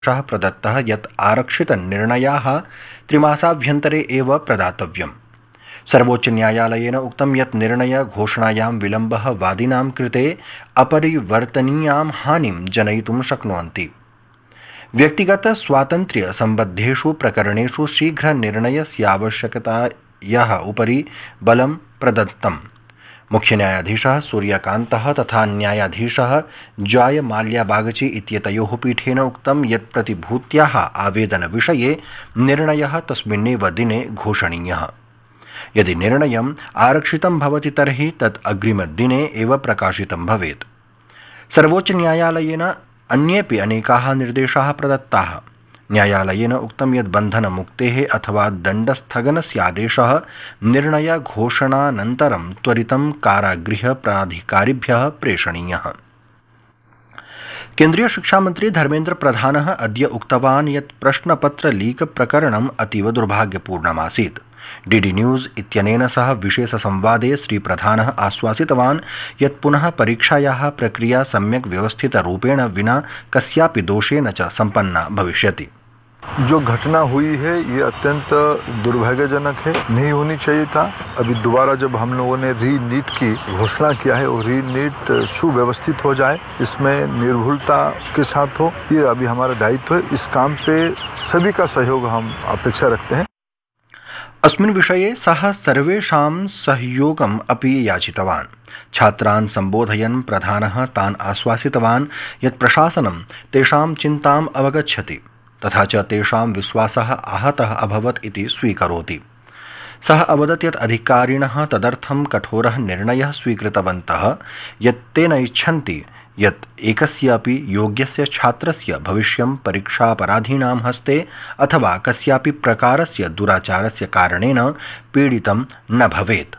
प्रदत्तः यत् आरक्षितनिर्णयाः 3 मासाभ्यन्तरे एव प्रदातव्यम्। सर्वोच्चन्यायालयेन उक्तं यत् निर्णयघोषणायां विलम्बः वादिनां कृते अपरिवर्तनीयां हानिं जनयितुं शक्नुवन्ति। व्यक्तिगतस्वातन्त्र्यसम्बद्धेषु प्रकरणेषु शीघ्रनिर्णयस्यावश्यकतायाः उपरि बलं प्रदत्तम्। मुख्यन्यायाधीशः सूर्यकान्तः तथा न्यायाधीशः जॉय माल्या बागची इत्येतयोः पीठेन उक्तं यत् प्रतिभूत्याः आवेदनविषये निर्णयः तस्मिन्नेव दिने घोषणीयः। यदि निर्णयम् आरक्षितं भवति तर्हि तत् अग्रिमदिने एव प्रकाशितं भवेत्। सर्वोच्चन्यायालयेन अन्येपि अनेकाः निर्देशाः प्रदत्ताः। न्यायालयेन उक्तं यत् बन्धनमुक्तेः अथवा दण्डस्थगनस्यादेशः निर्णयघोषणानन्तरं त्वरितं कारागृहप्राधिकारिभ्यः प्रेषणीयः। केन्द्रीय शिक्षामन्त्री धर्मेन्द्र प्रधानः अद्य उक्तवान् यत् प्रश्नपत्र प्रकरणम् अतीव दुर्भाग्यपूर्णमासीत्। डीडी न्यूज़ इत्यनेन सह विशेषसंवादे श्रीप्रधानः आश्वासितवान् यत् पुनः परीक्षायाः प्रक्रिया सम्यक् व्यवस्थितरूपेण विना कस्यापि दोषेण च सम्पन्ना भविष्यति। जो घटना हुई है ये अत्यंत दुर्भाग्यजनक है, नहीं होनी चाहिए था। अभी दोबारा जब हम लोगों ने री-नीट की घोषणा किया है और री-नीट सुव्यवस्थित हो जाए, इसमें निर्भुलता के साथ हो, ये अभी हमारा दायित्व है। इस काम पे सभी का सहयोग हम अपेक्षा रखते हैं। अस्मिन् विषये सः सर्वेषां सहयोगम् अपि याचितवान्। छात्रान् सम्बोधयन् प्रधानः तान् आश्वासितवान् यत् प्रशासनं तेषां चिन्ताम् अवगच्छति तथा च तेषां विश्वासः आहतः अभवत् इति स्वीकरोति। सः अवदत् यत् अधिकारिणः तदर्थं कठोरः निर्णयः स्वीकृतवन्तः यत् ते न इच्छन्ति यत् एकस्यापि योग्यस्य छात्रस्य भविष्यं परीक्षापराधीनां हस्ते अथवा कस्यापि प्रकारस्य दुराचारस्य कारणेन पीडितं न भवेत्।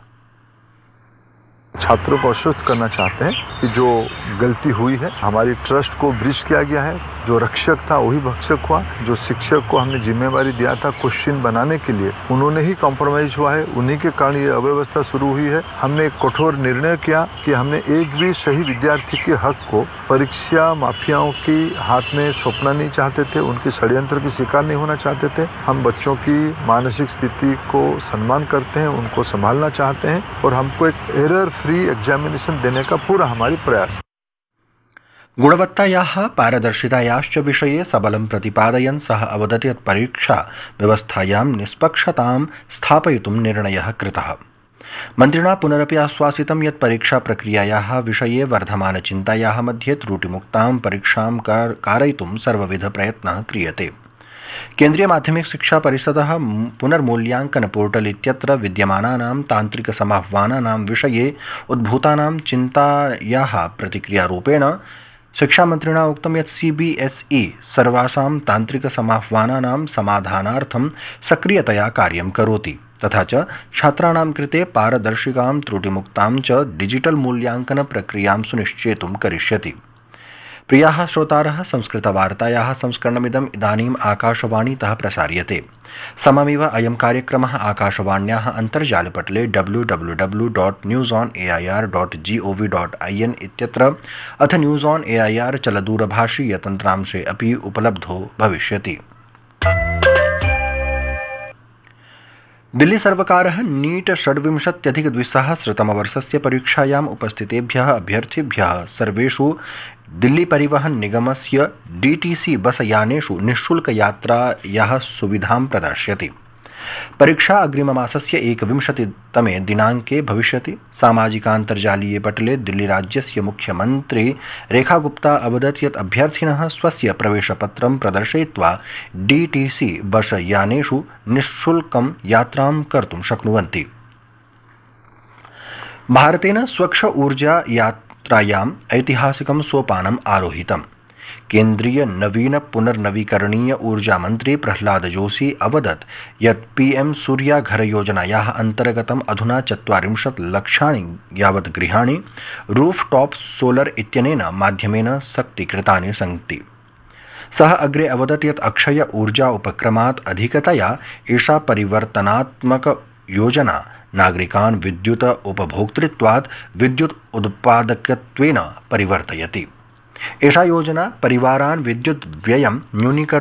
छात्रों को आश्वस्त करना चाहते हैं कि जो गलती हुई है, हमारी ट्रस्ट को ब्रीच किया गया है। जो रक्षक था वही भक्षक हुआ। जो शिक्षक को हमने जिम्मेवारी दिया था क्वेश्चन बनाने के लिए, उन्होंने ही कॉम्प्रोमाइज हुआ है। उन्हीं के कारण ये अव्यवस्था शुरू हुई है। हमने एक कठोर निर्णय किया कि हमने एक भी सही विद्यार्थी के हक को परीक्षा माफियाओं के हाथ में सौंपना नहीं चाहते थे, उनके षड्यंत्र की शिकार नहीं होना चाहते थे। हम बच्चों की मानसिक स्थिति को सम्मान करते हैं, उनको संभालना चाहते हैं और हमको एक एरर फ्री एग्जामिनेशन देने का पूरा हमारी प्रयास। गुणवत्तायाः पारदर्शितायाश्च विषये सबलं प्रतिपादयन् सः अवदत् यत् परीक्षा व्यवस्थायां निष्पक्षतां स्थापयितुं निर्णयः कृतः। मन्त्रिणा पुनरपि आश्वासितं यत् परीक्षा प्रक्रियायाः विषये वर्धमानचिन्तायाः मध्ये त्रुटिमुक्तां परीक्षां कारयितुं सर्वविध प्रयत्नः क्रियते। केन्द्रीय माध्यमिक शिक्षा परिषदः पुनर्मूल्यांकन पोर्टल इत्यत्र विद्यमानानां तान्त्रिकसमाह्वानानां विषये उद्भूतानां चिन्तायाः प्रतिक्रियारूपेण शिक्षामन्त्रिणा उक्तं यत् CBSE सर्वासां तान्त्रिकसमाह्वानानां समाधानार्थं सक्रियतया कार्यं करोति तथा च छात्राणां कृते पारदर्शिकां त्रुटिमुक्तां च डिजिटल मूल्यांकन प्रक्रियां सुनिश्चेतुं करिष्यति। प्रियाः श्रोतारः, संस्कृतवार्तायाः संस्करणमिदम् इदानीम् आकाशवाणीतः प्रसार्यते। सममेव अयं कार्यक्रमः आकाशवाण्याः अन्तर्जालपटले www.newsonair.gov.in इत्यत्र अथ न्यूज़ ऑन एआईआर चलदूरभाषीयतन्त्रांशे अपि उपलब्धो भविष्यति। दिल्ली सर्वकारः नीट 26+200 परीक्षायाम् उपस्थितेभ्यः अभ्यर्थिभ्यः सर्वेषु दिल्ली परिवहन निगमस्य DTC बस यानेषु निःशुल्कयात्रायाः सुविधां प्रदास्यति। परीक्षा अग्रिममासस्य 21तमे दिनाङ्के भविष्यति। सामाजिकान्तर्जालीये पटले दिल्ली राज्यस्य मुख्यमन्त्री रेखा गुप्ता अवदत् यत् अभ्यर्थिनः स्वस्य प्रवेशपत्रं प्रदर्शयित्वा DTC बस यानेषु निःशुल्कं यात्रां कर्तुं शक्नुवन्ति। भारतेन स्वच्छ ऊर्जा यात्रायाम् ऐतिहासिकं सोपानम् आरोहितम्। केन्द्रीय नवीन पुनर्नवीकरणीय ऊर्जा मंत्री प्रह्लाद जोशी अवदत् यत् PM सूर्या घर योजनायाः अन्तर्गतम् अधुना 40 लक्षाणि यावत् गृहाणि रूफटॉप सोलर इत्यनेन माध्यमेन शक्तीकृतानि सन्ति। सः अग्रे अवदत् यत् अक्षय ऊर्जा उपक्रमात् अधिकतया एषा परिवर्तनात्मक योजना नागरिकान् विद्युत उपभोक्तृत्वात् विद्युत उत्पादकत्वेन परिवर्तयति। एषा योजना परिवारान् विद्युत् व्ययं न्यूनीकर्तुं